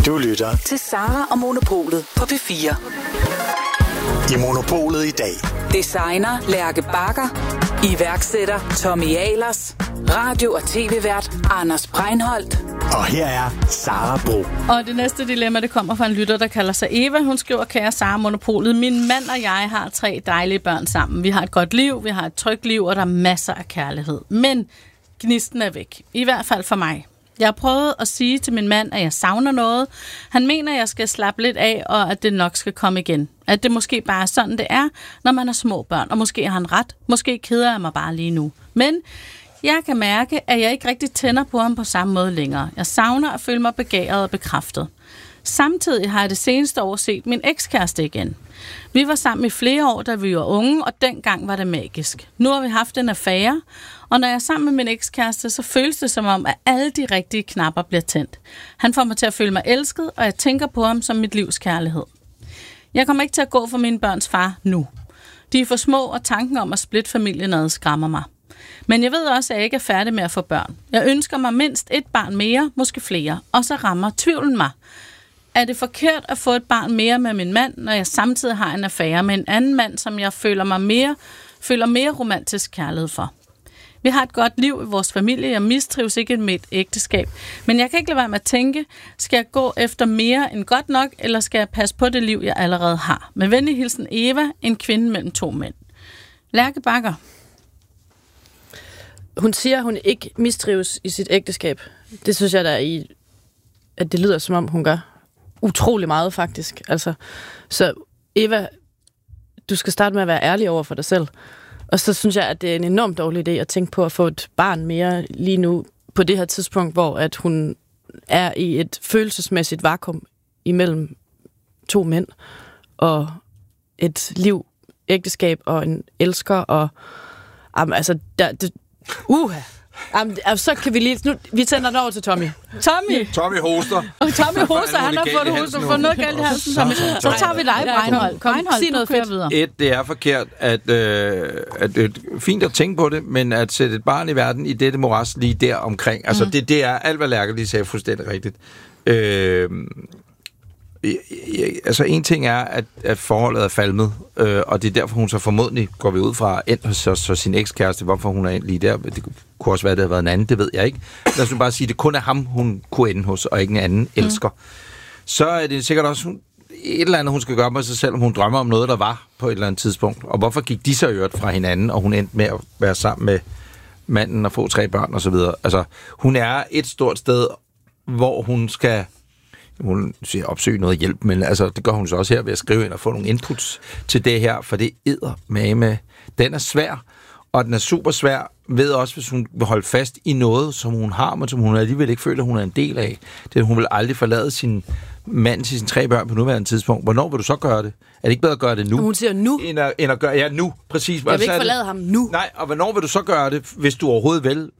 Du lytter til Sara og Monopolet på P4. I Monopolet i dag. Designer Lærke Bagger. Iværksætter Tommy Ahlers. Radio- og tv-vært Anders Breinholt. Og her er Sara Bro. Og det næste dilemma, det kommer fra en lytter, der kalder sig Eva. Hun skriver, kære Sara Monopolet, min mand og jeg har 3 dejlige børn sammen. Vi har et godt liv, vi har et trygt liv, og der er masser af kærlighed. Men gnisten er væk. I hvert fald for mig. Jeg har prøvet at sige til min mand, at jeg savner noget. Han mener, at jeg skal slappe lidt af, og at det nok skal komme igen. At det måske bare er sådan, det er, når man har små børn. Og måske har han ret. Måske keder jeg mig bare lige nu. Men jeg kan mærke, at jeg ikke rigtig tænder på ham på samme måde længere. Jeg savner at føle mig begæret og bekræftet. Samtidig har jeg det seneste år set min ekskæreste igen. Vi var sammen i flere år, da vi var unge, og dengang var det magisk. Nu har vi haft en affære, og når jeg er sammen med min ekskæreste, så føles det som om, at alle de rigtige knapper bliver tændt. Han får mig til at føle mig elsket, og jeg tænker på ham som mit livs kærlighed. Jeg kommer ikke til at gå for mine børns far nu. De er for små, og tanken om at splitte familien ad skræmmer mig. Men jeg ved også, at jeg ikke er færdig med at få børn. Jeg ønsker mig mindst 1 barn mere, måske flere, og så rammer tvivlen mig. Er det forkert at få et barn mere med min mand, når jeg samtidig har en affære med en anden mand, som jeg føler mere romantisk kærlighed for? Vi har et godt liv i vores familie, jeg mistrives ikke med et ægteskab. Men jeg kan ikke lade være med at tænke, skal jeg gå efter mere end godt nok, eller skal jeg passe på det liv, jeg allerede har? Med venlig hilsen Eva, en kvinde mellem 2 mænd. Lærke Bagger. Hun siger, at hun ikke mistrives i sit ægteskab. Det synes jeg, at det lyder, som om hun gør utrolig meget, faktisk. Altså, så Eva, du skal starte med at være ærlig over for dig selv. Og så synes jeg, at det er en enormt dårlig idé at tænke på at få et barn mere lige nu, på det her tidspunkt, hvor at hun er i et følelsesmæssigt vakuum imellem 2 mænd, og et liv, ægteskab og en elsker, og så kan vi lige... Nu, vi sender det over til Tommy. Tommy hoster. Og Tommy hoster, han har fået noget galt i halsen, Tommy. Så tager vi dig, Breinholt. Breinholt, sig noget fedt videre. Det er forkert, at det er fint at tænke på det, men at sætte et barn i verden i dette moras lige der omkring. Altså, det er alt, hvad Lærke lige sagde, fuldstændig rigtigt. Altså, en ting er, at forholdet er falmet, og det er derfor, hun så formodentlig, går vi ud fra, endt hos sin ekskæreste, hvorfor hun er endt lige der. Det kunne også være, det havde været en anden, det ved jeg ikke. Lad os nu bare sige, at det kun er ham, hun kunne ende hos, og ikke en anden elsker. Så er det sikkert også et eller andet, hun skal gøre med sig selv, om hun drømmer om noget, der var på et eller andet tidspunkt. Og hvorfor gik de så i øvrigt fra hinanden, og hun endte med at være sammen med manden og få 3 børn og så videre. Altså, hun er et stort sted, hvor hun skal... Hun siger opsøge noget hjælp, men altså, det gør hun så også her ved at skrive ind og få nogle inputs til det her, for det med. Den er svær, og den er super svær, ved også, hvis hun vil holde fast i noget, som hun har, men som hun alligevel ikke føler, hun er en del af. Det, hun vil aldrig forlade sin mand til sine 3 børn på nuværende tidspunkt. Hvornår vil du så gøre det? Er det ikke bedre at gøre det nu? Hun siger nu. End at gøre, ja, nu, præcis. Jeg vil ikke forlade ham nu. Nej, og hvornår vil du så gøre det, hvis du overhovedet vil?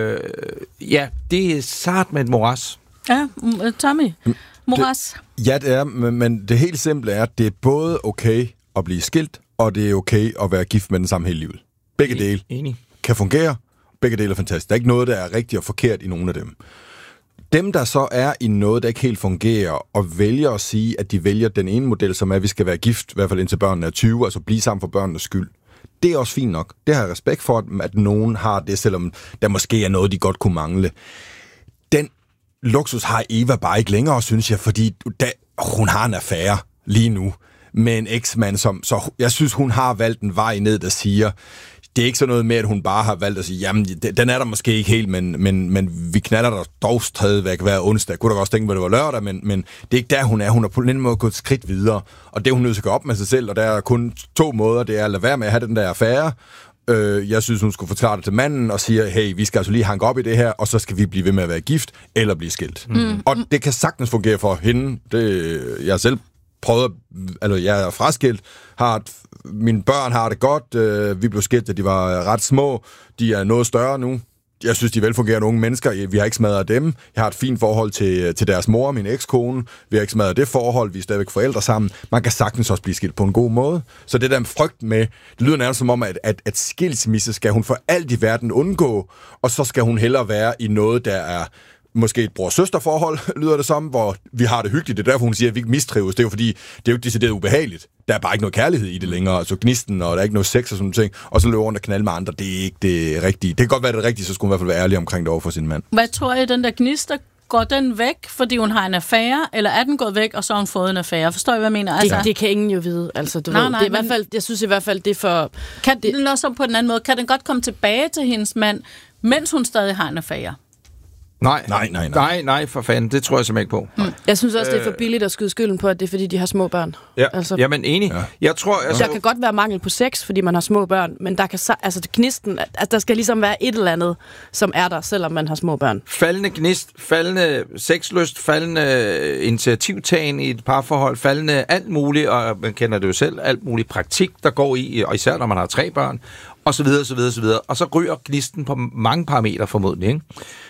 Ja, det er sart med et moras. Ja, Tommy. Moras. Ja, det er, men det helt simple er, at det er både okay at blive skilt, og det er okay at være gift med den samme hele livet. Begge dele kan fungere. Begge dele er fantastisk. Der er ikke noget, der er rigtigt og forkert i nogen af dem. Dem, der så er i noget, der ikke helt fungerer, og vælger at sige, at de vælger den ene model, som er, at vi skal være gift, i hvert fald indtil børnene er 20, altså blive sammen for børnenes skyld. Det er også fint nok. Det har jeg respekt for, at nogen har det, selvom der måske er noget, de godt kunne mangle. Den luksus har Eva bare ikke længere, synes jeg, fordi hun har en affære lige nu med en eksmand, så jeg synes, hun har valgt en vej ned, der siger, det er ikke sådan noget med, at hun bare har valgt at sige, jamen, den er der måske ikke helt, men vi knaller der dog stadigvæk hver onsdag. Kunne da også tænke, at det var lørdag, men det er ikke der, hun er. Hun er på en måde gået et skridt videre, og det er hun nødt til at gå op med sig selv, og der er kun 2 måder. Det er at lade være med at have den der affære. Jeg synes, hun skulle forklare det til manden og sige, hey, vi skal altså lige hanke op i det her, og så skal vi blive ved med at være gift, eller blive skilt. Og det kan sagtens fungere for hende. Jeg har selv prøvet, jeg er fraskilt, mine børn har det godt, vi blev skilt, da de var ret små, de er noget større nu. Jeg synes, de er velfungerende unge mennesker. Vi har ikke smadret dem. Jeg har et fint forhold til deres mor, min ekskone. Vi har ikke smadret det forhold. Vi er stadigvæk forældre sammen. Man kan sagtens også blive skilt på en god måde. Så det der frygt med, det lyder nærmest som om, at skilsmisse skal hun for alt i verden undgå, og så skal hun hellere være i noget, der er måske et bror-søster-forhold, lyder det som, hvor vi har det hyggeligt. Det er derfor, hun siger, at vi ikke mistrives. Det er jo fordi, det er jo ikke decideret ubehageligt. Der er bare ikke noget kærlighed i det længere. Altså gnisten, og der er ikke noget sex og sådan noget. Og så løber rundt og knalde med andre. Det er ikke det rigtige. Det kan godt være det rigtige, så skulle hun i hvert fald være ærlig omkring det over for sin mand. Hvad tror I, den der gnister, går den væk, fordi hun har en affære, eller er den gået væk, og så har hun fået en affære? Forstår I, hvad jeg mener? Altså, det kan ingen jo vide. Altså, du ved. Det er i hvert fald, jeg synes i hvert fald, det er for... Kan den også på den anden måde, kan den godt komme tilbage til hendes mand, mens hun stadig har en affære? Nej, for fanden. Det tror jeg simpelthen ikke på. Jeg synes også, det er for billigt at skyde skylden på, at det er, fordi de har små børn. Ja, altså, jamen enig. Ja. Jeg tror, der kan godt være mangel på sex, fordi man har små børn, men der kan gnisten, altså der skal ligesom være et eller andet, som er der, selvom man har små børn. Faldende gnist, faldende sexlyst, faldende initiativtagen i et parforhold, faldende alt muligt, og man kender det jo selv, alt muligt praktik, der går i, og især når man har 3 børn, og så videre, så videre, så videre. Og så ryger gnisten på mange parametre formodentlig, ikke?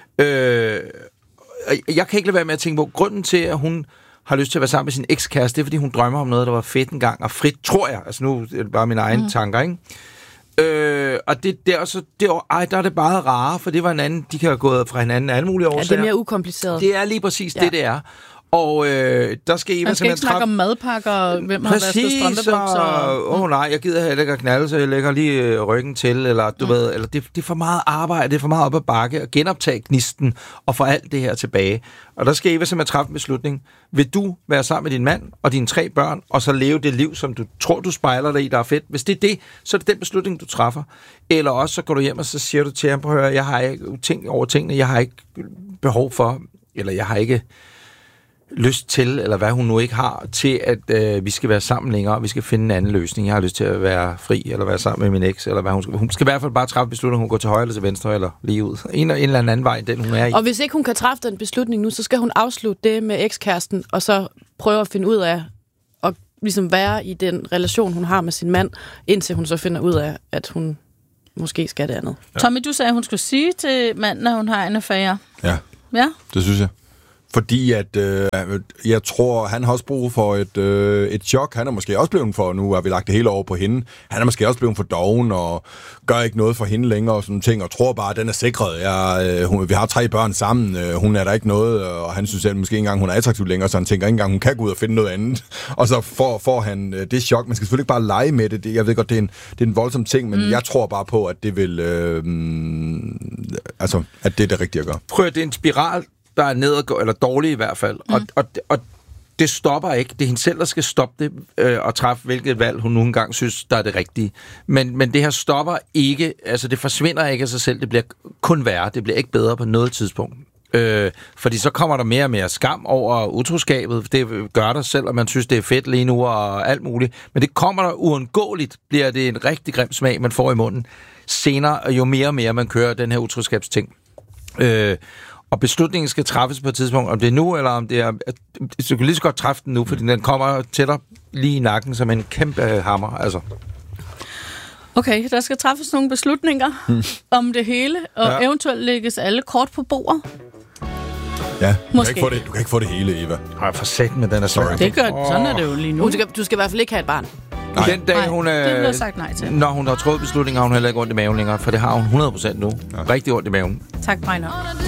Jeg kan ikke lade være med at tænke på, grunden til, at hun har lyst til at være sammen med sin ekskæreste, det er, fordi hun drømmer om noget, der var fedt engang, og frit, tror jeg. Altså nu er det bare mine egne tanker, ikke? Og der er det bare rare, for det var en anden, de kan have gået fra hinanden alle mulige årsager. Ja, det er mere ukompliceret. Det er lige præcis det er. Og der skal Eva... Man skal ikke snakke om madpakker, hvem har vasket strømpebukser. Nej, jeg gider heller ikke at knalde, så jeg lægger lige ryggen til, eller du ved, eller det er for meget arbejde, det er for meget op ad bakke, at genoptage gnisten, og få alt det her tilbage. Og der skal Eva simpelthen træffe en beslutning. Vil du være sammen med din mand og dine 3 børn, og så leve det liv, som du tror, du spejler dig i, der er fedt? Hvis det er det, så er det den beslutning, du træffer. Eller også så går du hjem, og så siger du til ham, prøv at høre, jeg har ikke tænkt over tingene, jeg har ikke behov for, eller jeg har ikke lyst til, eller hvad hun nu ikke har, til at vi skal være sammen længere, og vi skal finde en anden løsning. Jeg har lyst til at være fri, eller være sammen med min eks, eller hvad hun skal. Hun skal i hvert fald bare træffe beslutningen, hun går til højre eller til venstre, eller lige ud. En eller anden vej, den hun er i. Og hvis ikke hun kan træffe den beslutning nu, så skal hun afslutte det med ekskæresten, og så prøve at finde ud af, at ligesom være i den relation, hun har med sin mand, indtil hun så finder ud af, at hun måske skal det andet. Ja. Tommy, du sagde, at hun skulle sige til manden, at hun har en affære. Ja, det synes jeg. Fordi at jeg tror, han har også brug for et chok. Han er måske også blevet for, nu har vi lagt det hele over på hende, han er måske også blevet for doven og gør ikke noget for hende længere og sådan ting, og tror bare, at den er sikret. Vi har 3 børn sammen, hun er der ikke noget, og han synes selv måske ikke engang, hun er attraktiv længere, så han tænker ikke engang, hun kan gå ud og finde noget andet. Og så får han det chok. Man skal selvfølgelig ikke bare lege med det. Jeg ved godt, det er en voldsom ting, men jeg tror bare på, at det vil... at det er det rigtige at gøre. Prøv at det er en spiral, der er nedadgående, eller dårlig i hvert fald. Og det stopper ikke. Det er hende selv, der skal stoppe det, og træffe hvilket valg, hun nu engang synes, der er det rigtige. Men det her stopper ikke, altså det forsvinder ikke af sig selv, det bliver kun værre, det bliver ikke bedre på noget tidspunkt. Fordi så kommer der mere og mere skam over utroskabet, det gør der selv, og man synes, det er fedt lige nu, og alt muligt. Men det kommer der uundgåeligt, bliver det en rigtig grim smag, man får i munden. Senere, jo mere og mere man kører den her utroskabsting. Og beslutningen skal træffes på et tidspunkt, om det er nu, eller om det er... Du kan lige så godt træffe den nu, fordi den kommer til dig lige i nakken som en kæmpe hammer, altså. Okay, der skal træffes nogle beslutninger om det hele, og eventuelt lægges alle kort på bordet. Ja, du kan ikke få det hele, Eva. Nej, for satan med den er sorry. Det gør, sådan er det jo lige nu. Du skal i hvert fald ikke have et barn. Nej. Den dag, hun det vil jeg sagt nej til. Når hun har truffet beslutninger, har hun heller ikke ondt i maven længere, for det har hun 100% nu. Ja. Rigtig ondt i maven. Tak, Brejner.